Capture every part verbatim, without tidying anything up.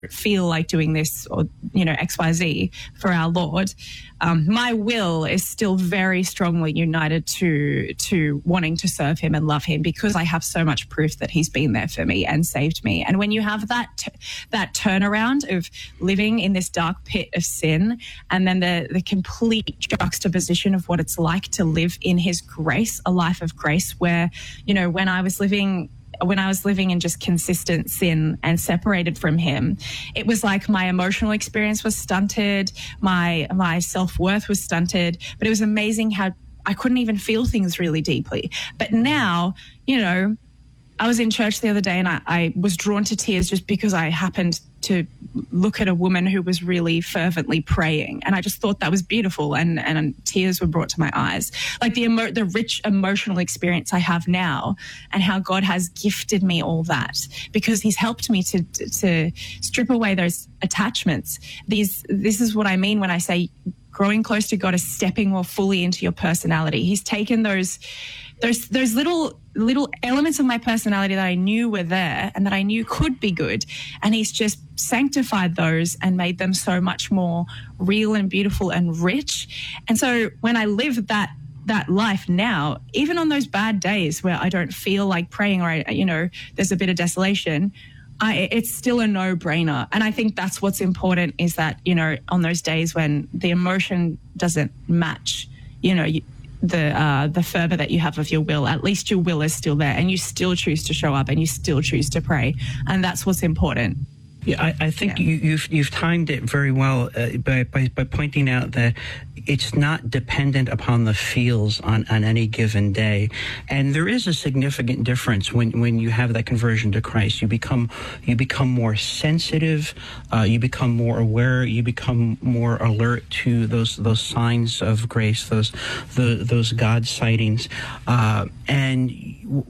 feel like doing this or, you know, X Y Z for our Lord, um, my will is still very strongly united to to wanting to serve him and love him, because I have so much proof that he's been there for me and saved me. And when you have that t- that turnaround of living in this dark pit of sin, and then the the complete juxtaposition of what it's like to live in his grace, a life of grace, where, you know, when I was living when I was living in just consistent sin and separated from him, it was like my emotional experience was stunted, my my self-worth was stunted, but it was amazing how I couldn't even feel things really deeply. But now, you know, I was in church the other day and I, I was drawn to tears just because I happened to look at a woman who was really fervently praying. And I just thought that was beautiful, and, and tears were brought to my eyes. Like the emo- the rich emotional experience I have now, and how God has gifted me all that because he's helped me to, to, to strip away those attachments. These, this is what I mean when I say growing close to God is stepping more fully into your personality. He's taken those those those little little elements of my personality that I knew were there and that I knew could be good, and he's just sanctified those and made them so much more real and beautiful and rich. And so when I live that that life now, even on those bad days where I don't feel like praying, or I, you know, there's a bit of desolation, I, it's still a no-brainer. And I think that's what's important, is that, you know, on those days when the emotion doesn't match, you know, you, the uh, the fervor that you have of your will, at least your will is still there, and you still choose to show up and you still choose to pray. And that's what's important. Yeah, I, I think yeah. you, you've you've timed it very well uh, by, by by pointing out that it's not dependent upon the feels on, on any given day, and there is a significant difference when, when you have that conversion to Christ. You become you become more sensitive, uh, you become more aware, you become more alert to those those signs of grace, those the, those God sightings, uh, and. You,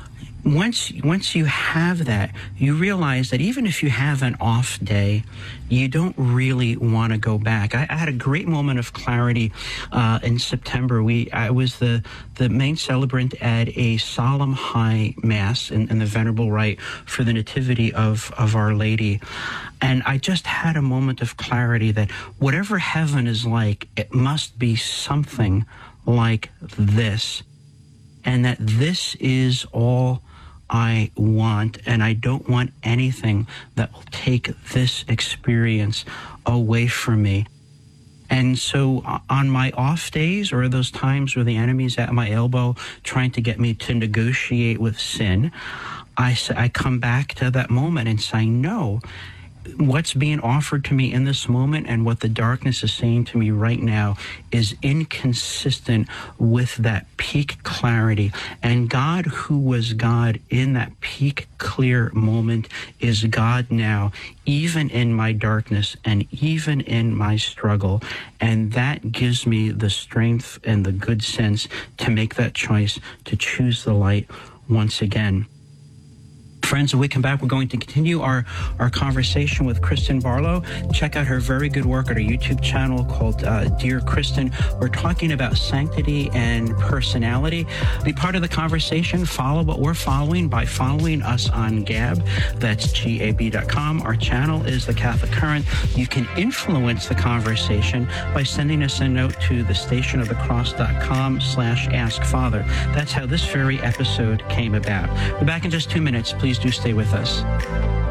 Once once you have that, you realize that even if you have an off day, you don't really want to go back. I, I had a great moment of clarity uh, in September. We I was the, the main celebrant at a solemn high mass in, in the Venerable Rite for the Nativity of, of Our Lady. And I just had a moment of clarity that whatever heaven is like, it must be something like this. And that this is all I want, and I don't want anything that will take this experience away from me. And so on my off days, or those times where the enemy's at my elbow trying to get me to negotiate with sin, I, I come back to that moment and say, no, what's being offered to me in this moment and what the darkness is saying to me right now is inconsistent with that peak clarity. And God, who was God in that peak clear moment, is God now, even in my darkness and even in my struggle. And that gives me the strength and the good sense to make that choice, to choose the light once again. Friends, when we come back, we're going to continue our, our conversation with Kristen Barlow. Check out her very good work at her YouTube channel called uh, Dear Kristen. We're talking about sanctity and personality. Be part of the conversation. Follow what we're following by following us on Gab. That's G A B dot com. Our channel is The Catholic Current. You can influence the conversation by sending us a note to the stationofthecross.com slash ask father. That's how this very episode came about. We're back in just two minutes. Please do stay with us.